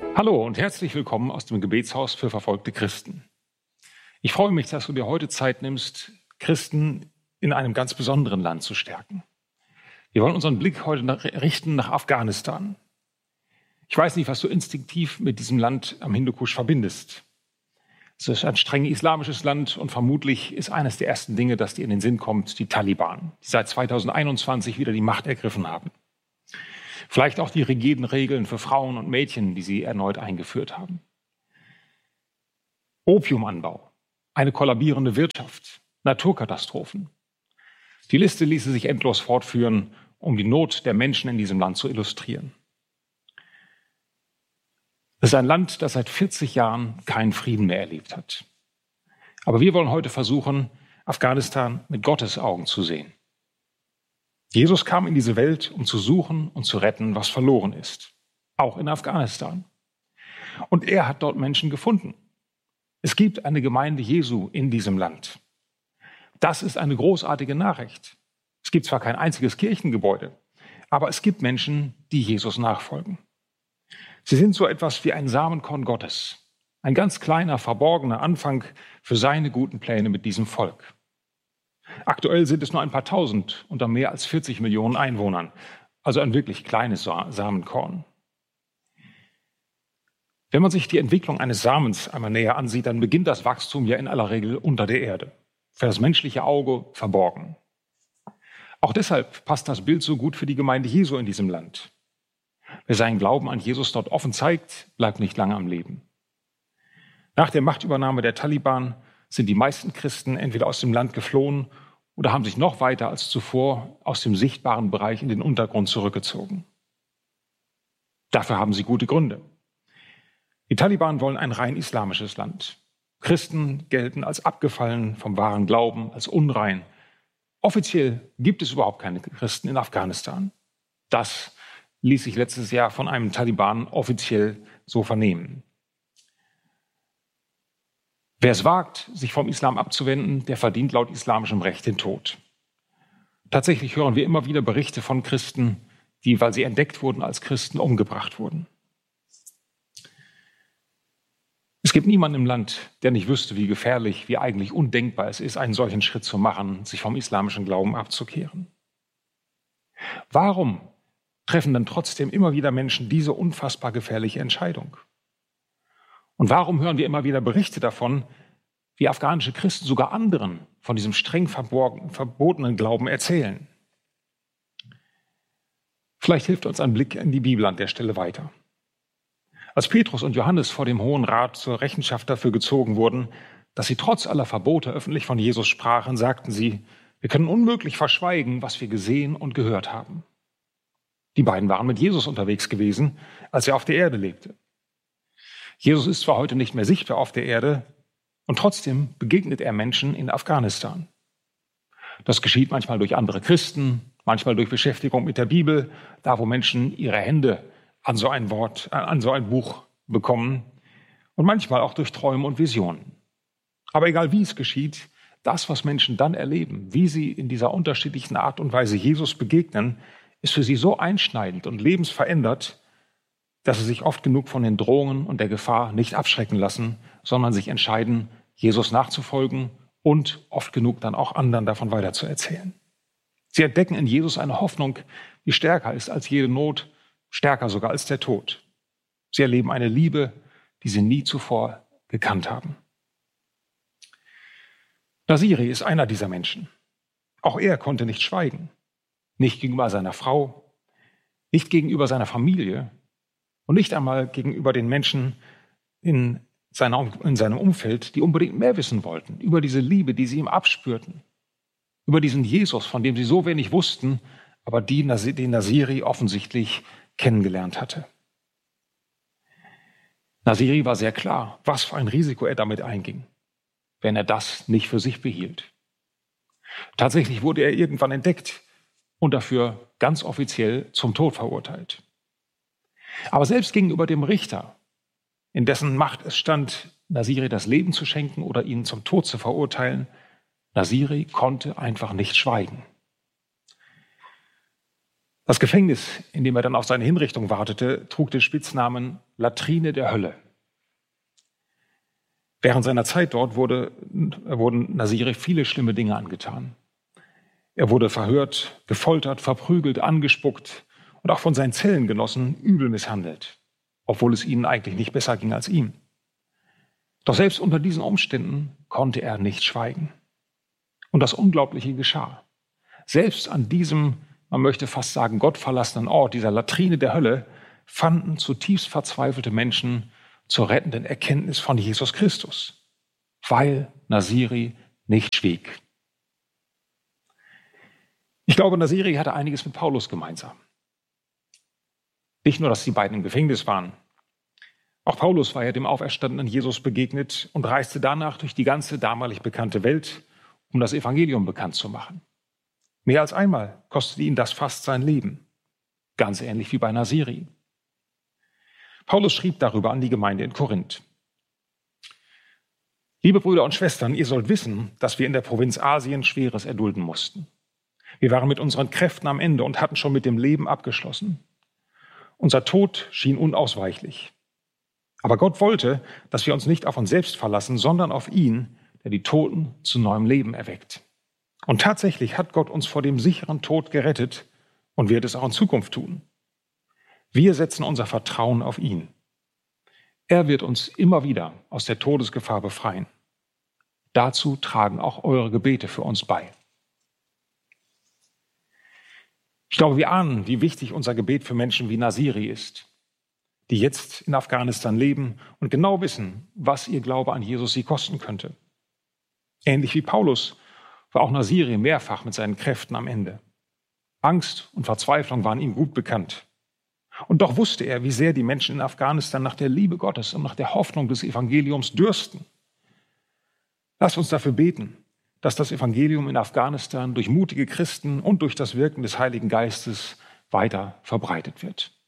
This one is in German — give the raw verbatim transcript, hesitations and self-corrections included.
Hallo und herzlich willkommen aus dem Gebetshaus für verfolgte Christen. Ich freue mich, dass du dir heute Zeit nimmst, Christen in einem ganz besonderen Land zu stärken. Wir wollen unseren Blick heute nach, richten nach Afghanistan. Ich weiß nicht, was du instinktiv mit diesem Land am Hindukusch verbindest. Es ist ein streng islamisches Land und vermutlich ist eines der ersten Dinge, das dir in den Sinn kommt, die Taliban, die seit zweitausendeinundzwanzig wieder die Macht ergriffen haben. Vielleicht auch die rigiden Regeln für Frauen und Mädchen, die sie erneut eingeführt haben. Opiumanbau, eine kollabierende Wirtschaft, Naturkatastrophen. Die Liste ließe sich endlos fortführen, um die Not der Menschen in diesem Land zu illustrieren. Es ist ein Land, das seit vierzig Jahren keinen Frieden mehr erlebt hat. Aber wir wollen heute versuchen, Afghanistan mit Gottes Augen zu sehen. Jesus kam in diese Welt, um zu suchen und zu retten, was verloren ist. Auch in Afghanistan. Und er hat dort Menschen gefunden. Es gibt eine Gemeinde Jesu in diesem Land. Das ist eine großartige Nachricht. Es gibt zwar kein einziges Kirchengebäude, aber es gibt Menschen, die Jesus nachfolgen. Sie sind so etwas wie ein Samenkorn Gottes. Ein ganz kleiner, verborgener Anfang für seine guten Pläne mit diesem Volk. Aktuell sind es nur ein paar Tausend unter mehr als vierzig Millionen Einwohnern. Also ein wirklich kleines Samenkorn. Wenn man sich die Entwicklung eines Samens einmal näher ansieht, dann beginnt das Wachstum ja in aller Regel unter der Erde. Für das menschliche Auge verborgen. Auch deshalb passt das Bild so gut für die Gemeinde Jesu in diesem Land. Wer seinen Glauben an Jesus dort offen zeigt, bleibt nicht lange am Leben. Nach der Machtübernahme der Taliban sind die meisten Christen entweder aus dem Land geflohen oder haben sich noch weiter als zuvor aus dem sichtbaren Bereich in den Untergrund zurückgezogen. Dafür haben sie gute Gründe. Die Taliban wollen ein rein islamisches Land. Christen gelten als abgefallen vom wahren Glauben, als unrein. Offiziell gibt es überhaupt keine Christen in Afghanistan. Das ließ sich letztes Jahr von einem Taliban offiziell so vernehmen. Wer es wagt, sich vom Islam abzuwenden, der verdient laut islamischem Recht den Tod. Tatsächlich hören wir immer wieder Berichte von Christen, die, weil sie entdeckt wurden, als Christen umgebracht wurden. Es gibt niemanden im Land, der nicht wüsste, wie gefährlich, wie eigentlich undenkbar es ist, einen solchen Schritt zu machen, sich vom islamischen Glauben abzukehren. Warum treffen dann trotzdem immer wieder Menschen diese unfassbar gefährliche Entscheidung? Und warum hören wir immer wieder Berichte davon, wie afghanische Christen sogar anderen von diesem streng verborgen, verbotenen Glauben erzählen? Vielleicht hilft uns ein Blick in die Bibel an der Stelle weiter. Als Petrus und Johannes vor dem Hohen Rat zur Rechenschaft dafür gezogen wurden, dass sie trotz aller Verbote öffentlich von Jesus sprachen, sagten sie, wir können unmöglich verschweigen, was wir gesehen und gehört haben. Die beiden waren mit Jesus unterwegs gewesen, als er auf der Erde lebte. Jesus ist zwar heute nicht mehr sichtbar auf der Erde, und trotzdem begegnet er Menschen in Afghanistan. Das geschieht manchmal durch andere Christen, manchmal durch Beschäftigung mit der Bibel, da wo Menschen ihre Hände an so ein Wort, an so ein Buch bekommen, und manchmal auch durch Träume und Visionen. Aber egal wie es geschieht, das, was Menschen dann erleben, wie sie in dieser unterschiedlichen Art und Weise Jesus begegnen, ist für sie so einschneidend und lebensverändert, dass sie sich oft genug von den Drohungen und der Gefahr nicht abschrecken lassen, sondern sich entscheiden, Jesus nachzufolgen und oft genug dann auch anderen davon weiterzuerzählen. Sie entdecken in Jesus eine Hoffnung, die stärker ist als jede Not, stärker sogar als der Tod. Sie erleben eine Liebe, die sie nie zuvor gekannt haben. Nasiri ist einer dieser Menschen. Auch er konnte nicht schweigen. Nicht gegenüber seiner Frau, nicht gegenüber seiner Familie und nicht einmal gegenüber den Menschen in, seiner, in seinem Umfeld, die unbedingt mehr wissen wollten über diese Liebe, die sie ihm abspürten. Über diesen Jesus, von dem sie so wenig wussten, aber die, den Nasiri offensichtlich kennengelernt hatte. Nasiri war sehr klar, was für ein Risiko er damit einging, wenn er das nicht für sich behielt. Tatsächlich wurde er irgendwann entdeckt und dafür ganz offiziell zum Tod verurteilt. Aber selbst gegenüber dem Richter, in dessen Macht es stand, Nasiri das Leben zu schenken oder ihn zum Tod zu verurteilen, Nasiri konnte einfach nicht schweigen. Das Gefängnis, in dem er dann auf seine Hinrichtung wartete, trug den Spitznamen Latrine der Hölle. Während seiner Zeit dort wurde, wurden Nasiri viele schlimme Dinge angetan. Er wurde verhört, gefoltert, verprügelt, angespuckt und auch von seinen Zellengenossen übel misshandelt, obwohl es ihnen eigentlich nicht besser ging als ihm. Doch selbst unter diesen Umständen konnte er nicht schweigen. Und das Unglaubliche geschah. Selbst an diesem, man möchte fast sagen, gottverlassenen Ort, dieser Latrine der Hölle, fanden zutiefst verzweifelte Menschen zur rettenden Erkenntnis von Jesus Christus, weil Nasiri nicht schwieg. Ich glaube, Nasiri hatte einiges mit Paulus gemeinsam. Nicht nur, dass die beiden im Gefängnis waren. Auch Paulus war ja dem auferstandenen Jesus begegnet und reiste danach durch die ganze damalig bekannte Welt, um das Evangelium bekannt zu machen. Mehr als einmal kostete ihn das fast sein Leben. Ganz ähnlich wie bei Nasiri. Paulus schrieb darüber an die Gemeinde in Korinth. Liebe Brüder und Schwestern, ihr sollt wissen, dass wir in der Provinz Asien Schweres erdulden mussten. Wir waren mit unseren Kräften am Ende und hatten schon mit dem Leben abgeschlossen. Unser Tod schien unausweichlich. Aber Gott wollte, dass wir uns nicht auf uns selbst verlassen, sondern auf ihn, der die Toten zu neuem Leben erweckt. Und tatsächlich hat Gott uns vor dem sicheren Tod gerettet und wird es auch in Zukunft tun. Wir setzen unser Vertrauen auf ihn. Er wird uns immer wieder aus der Todesgefahr befreien. Dazu tragen auch eure Gebete für uns bei. Ich glaube, wir ahnen, wie wichtig unser Gebet für Menschen wie Nasiri ist, die jetzt in Afghanistan leben und genau wissen, was ihr Glaube an Jesus sie kosten könnte. Ähnlich wie Paulus war auch Nasiri mehrfach mit seinen Kräften am Ende. Angst und Verzweiflung waren ihm gut bekannt. Und doch wusste er, wie sehr die Menschen in Afghanistan nach der Liebe Gottes und nach der Hoffnung des Evangeliums dürsten. Lasst uns dafür beten, dass das Evangelium in Afghanistan durch mutige Christen und durch das Wirken des Heiligen Geistes weiter verbreitet wird.